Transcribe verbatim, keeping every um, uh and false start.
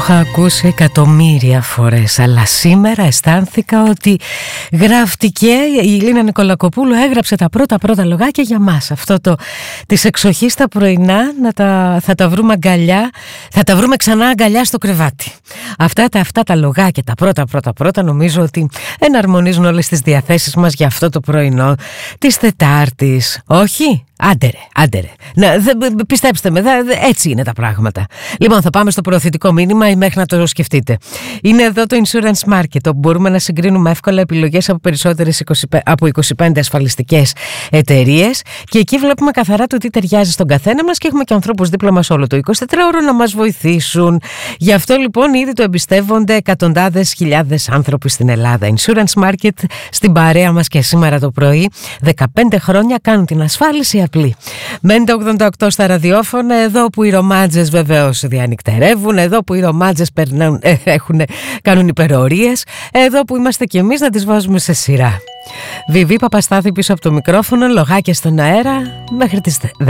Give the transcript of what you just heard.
είχα ακούσει εκατομμύρια φορές, αλλά σήμερα αισθάνθηκα ότι γράφτηκε, η Λίνα Νικολακοπούλου έγραψε τα πρώτα πρώτα λογάκια για μας. Αυτό το της εξοχής στα πρωινά, να τα, θα τα βρούμε αγκαλιά, θα τα βρούμε ξανά αγκαλιά στο κρεβάτι. Αυτά τα, αυτά τα λογάκια, τα πρώτα πρώτα πρώτα, νομίζω ότι εναρμονίζουν όλες τις διαθέσεις μας για αυτό το πρωινό της Τετάρτης. Όχι? Άντερε, άντερε. Να, δε, πιστέψτε με, δε, έτσι είναι τα πράγματα. Λοιπόν, θα πάμε στο προωθητικό μήνυμα ή μέχρι να το σκεφτείτε. Είναι εδώ το Insurance Market, όπου μπορούμε να συγκρίνουμε εύκολα επιλογές από περισσότερες από είκοσι πέντε ασφαλιστικές εταιρείες, και εκεί βλέπουμε καθαρά το τι ταιριάζει στον καθένα μας, και έχουμε και ανθρώπους δίπλα μας όλο το εικοσιτετράωρο να μας βοηθήσουν. Γι' αυτό λοιπόν ήδη το εμπιστεύονται εκατοντάδες χιλιάδες άνθρωποι στην Ελλάδα. Insurance Market στην παρέα μας και σήμερα το πρωί. δεκαπέντε χρόνια κάνουν την ασφάλιση απλή. Μέντε ογδόντα οκτώ στα ραδιόφωνα, εδώ που οι ρομάτζες βεβαίως διανυκτερεύουν, εδώ που οι ρομάτζες περνούν, ε, έχουν, κάνουν υπερορίες, εδώ που είμαστε κι εμείς να τις βάζουμε σε σειρά. Βιβί Παπαστάθη πίσω από το μικρόφωνο, λογάκια στον αέρα μέχρι τις